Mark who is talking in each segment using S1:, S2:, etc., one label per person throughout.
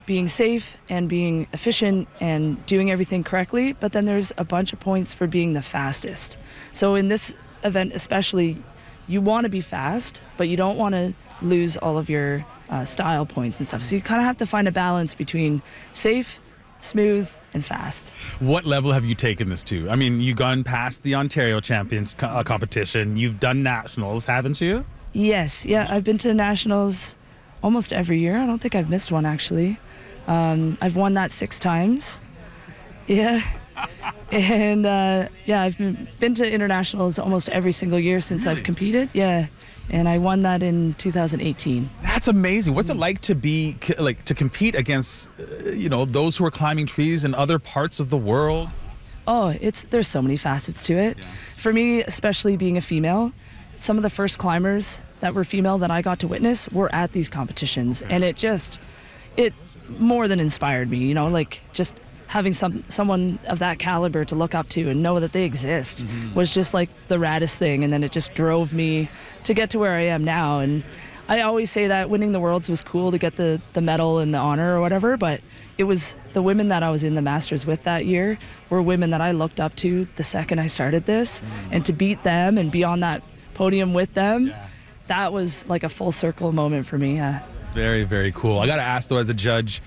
S1: being safe and being efficient and doing everything correctly, but then there's a bunch of points for being the fastest. So in this event especially, you want to be fast, but you don't want to lose all of your style points and stuff. So you kind of have to find a balance between safe, smooth, and fast.
S2: What level have you taken this to? I mean, you've gone past the Ontario Champions competition. You've done nationals, haven't you?
S1: Yes, yeah, I've been to nationals almost every year. I don't think I've missed one, actually. I've won that 6 times. Yeah. And I've been to internationals almost every single year since I've competed. Yeah. And I won that in 2018.
S2: That's amazing. What's it like to be to compete against those who are climbing trees in other parts of the world?
S1: Oh, there's so many facets to it. Yeah. For me, especially being a female, some of the first climbers that were female that I got to witness were at these competitions, and it more than inspired me, just having someone of that caliber to look up to and know that they exist was just like the raddest thing. And then it just drove me to get to where I am now. And I always say that winning the Worlds was cool to get the medal and the honor or whatever, but it was the women that I was in the Masters with that year were women that I looked up to the second I started this. And to beat them and be on that podium with them, that was like a full circle moment for me.
S2: Very, very cool. I got to ask, though, as a judge,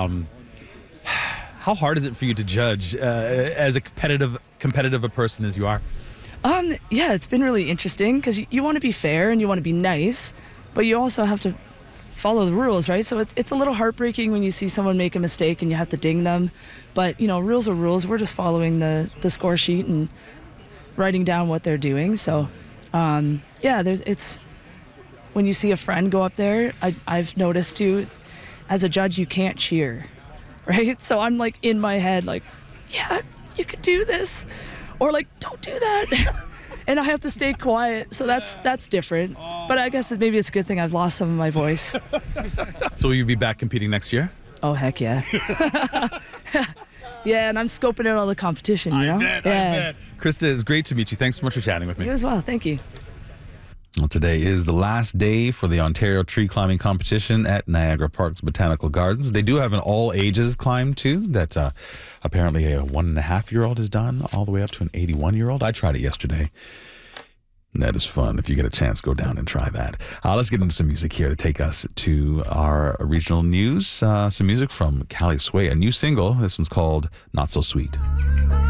S2: how hard is it for you to judge as a competitive a person as you are?
S1: It's been really interesting because you want to be fair and you want to be nice, but you also have to follow the rules, right? So it's a little heartbreaking when you see someone make a mistake and you have to ding them. But, rules are rules. We're just following the score sheet and writing down what they're doing. So, it's when you see a friend go up there, I've noticed too, as a judge, you can't cheer, right? So I'm like in my head, like, yeah, you could do this, or like, don't do that. And I have to stay quiet. So that's different. But I guess maybe it's a good thing I've lost some of my voice.
S2: So will you be back competing next year?
S1: Oh, heck yeah. Yeah, and I'm scoping out all the competition, you know?
S2: I bet. Krista, it's great to meet you. Thanks so much for chatting with me.
S1: You as well. Thank you.
S3: Well, today is the last day for the Ontario tree climbing competition at Niagara Parks Botanical Gardens. They do have an all-ages climb, too, that apparently a 1.5-year-old has done, all the way up to an 81-year-old. I tried it yesterday. That is fun. If you get a chance, go down and try that. Let's get into some music here to take us to our regional news. Some music from Callie Sway, a new single. This one's called Not So Sweet.